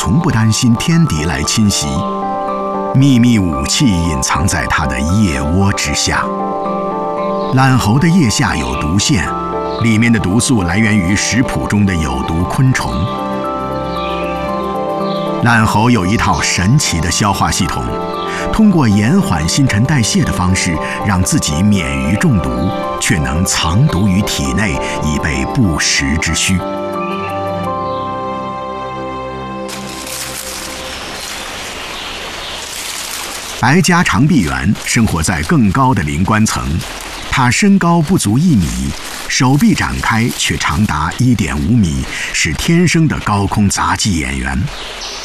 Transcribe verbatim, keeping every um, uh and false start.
从不担心天敌来侵袭，秘密武器隐藏在它的腋窝之下。懒猴的腋下有毒腺，里面的毒素来源于食谱中的有毒昆虫。懒猴有一套神奇的消化系统，通过延缓新陈代谢的方式，让自己免于中毒，却能藏毒于体内，以备不时之需。白家长臂猿生活在更高的林冠层，它身高不足一米，手臂展开却长达一点五米，是天生的高空杂技演员。